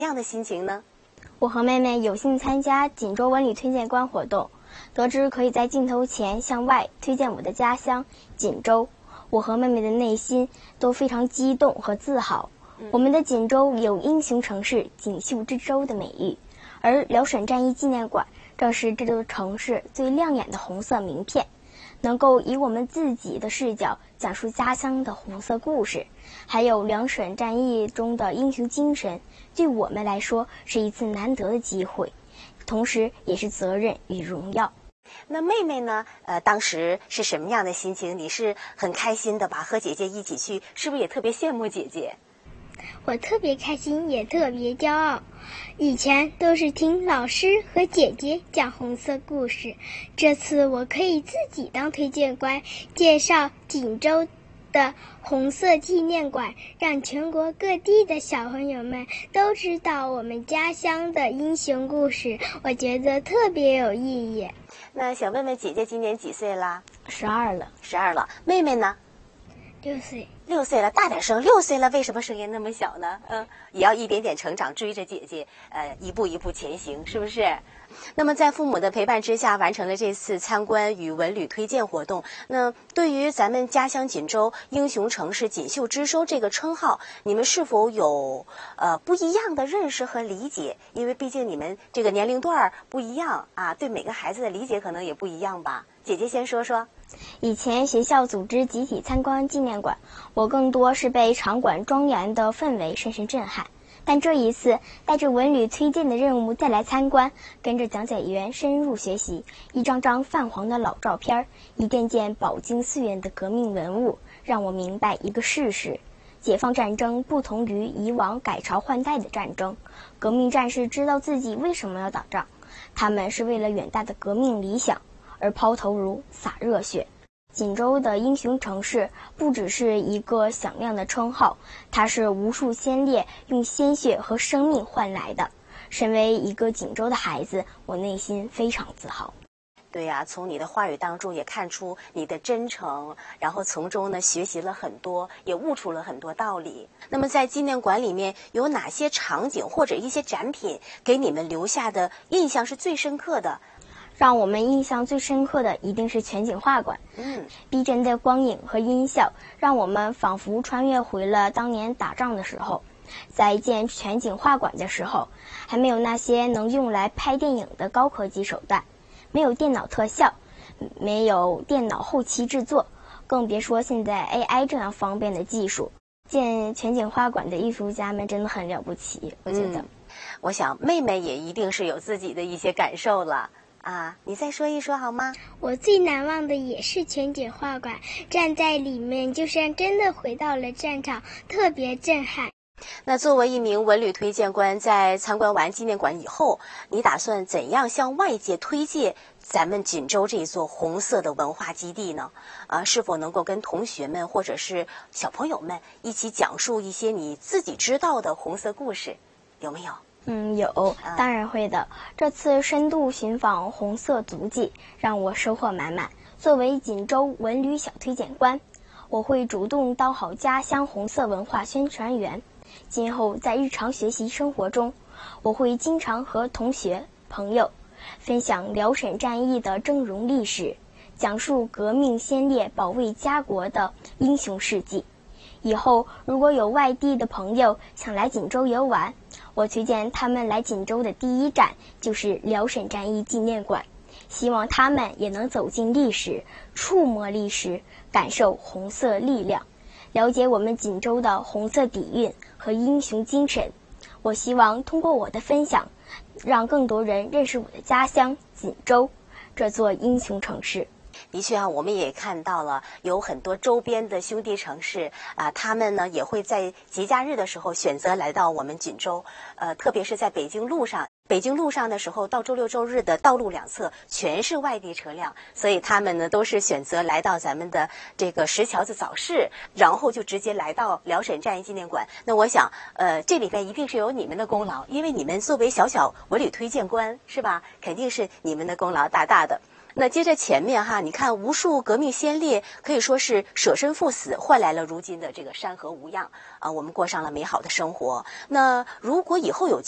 样的心情呢？ 我和妹妹有幸参加锦州文旅推荐官活动，得知可以在镜头前向外推荐我的家乡锦州，我和妹妹的内心都非常激动和自豪。我们的锦州有英雄城市锦绣之州的美誉，而辽沈战役纪念馆正是这座城市最亮眼的红色名片，能够以我们自己的视角讲述家乡的红色故事，还有辽沈战役中的英雄精神，对我们来说是一次难得的机会，同时也是责任与荣耀。 那妹妹呢？当时是什么样的心情？你是很开心的吧？和姐姐一起去，是不是也特别羡慕姐姐？ 我特别开心，也特别骄傲。以前都是听老师和姐姐讲红色故事，这次我可以自己当推荐官，介绍锦州的红色纪念馆，让全国各地的小朋友们都知道我们家乡的英雄故事，我觉得特别有意义。 那想问问姐姐今年几岁啦 ？12了。 12了。妹妹呢 ？6岁。 6岁了，大点声！6岁了，为什么声音那么小呢？也要一点点成长，追着姐姐，一步一步前行，是不是？那么在父母的陪伴之下，完成了这次参观与文旅推荐活动。那对于咱们家乡锦州英雄城市锦绣之州这个称号，你们是否有不一样的认识和理解？因为毕竟你们这个年龄段不一样啊，对每个孩子的理解可能也不一样吧。姐姐先说说。 以前学校组织集体参观纪念馆，我更多是被场馆庄严的氛围深深震撼。但这一次带着文旅推荐的任务再来参观，跟着讲解员深入学习，一张张泛黄的老照片，一件件饱经岁月的革命文物，让我明白一个事实：解放战争不同于以往改朝换代的战争，革命战士知道自己为什么要打仗，他们是为了远大的革命理想而抛头颅洒热血。锦州的英雄城市不只是一个响亮的称号，它是无数先烈用鲜血和生命换来的。身为一个锦州的孩子，我内心非常自豪。 对呀，从你的话语当中也看出你的真诚，然后从中呢学习了很多，也悟出了很多道理。那么在纪念馆里面有哪些场景或者一些展品给你们留下的印象是最深刻的？ 让我们印象最深刻的一定是全景画馆。逼真的光影和音效让我们仿佛穿越回了当年打仗的时候。在建全景画馆的时候，还没有那些能用来拍电影的高科技手段，没有电脑特效，没有电脑后期制作，更别说现在 AI 这样方便的技术。建全景画馆的艺术家们真的很了不起，我觉得。 我想妹妹也一定是有自己的一些感受了。你再说一说好吗？ 我最难忘的也是全景画馆，站在里面就像真的回到了战场，特别震撼。 那作为一名文旅推荐官，在参观完纪念馆以后，你打算怎样向外界推介咱们锦州这座红色的文化基地呢？是否能够跟同学们或者是小朋友们一起讲述一些你自己知道的红色故事，有没有？ 有，当然会的。这次深度寻访红色足迹，让我收获满满。作为锦州文旅小推荐官，我会主动当好家乡红色文化宣传员。今后在日常学习生活中，我会经常和同学、朋友分享辽沈战役的峥嵘历史，讲述革命先烈保卫家国的英雄事迹。以后如果有外地的朋友想来锦州游玩，我推荐他们来锦州的第一站就是辽沈战役纪念馆，希望他们也能走进历史，触摸历史，感受红色力量，了解我们锦州的红色底蕴和英雄精神。我希望通过我的分享，让更多人认识我的家乡锦州这座英雄城市。 的确我们也看到了有很多周边的兄弟城市他们呢也会在节假日的时候选择来到我们锦州，特别是在北京路上。北京路上的时候，到周六周日的道路两侧全是外地车辆，所以他们呢都是选择来到咱们的这个石桥子早市，然后就直接来到辽沈战役纪念馆。那我想这里边一定是有你们的功劳，因为你们作为小小文旅推荐官是吧，肯定是你们的功劳大大的。那接着前面你看无数革命先烈可以说是舍身赴死，换来了如今的这个山河无恙我们过上了美好的生活。那如果以后有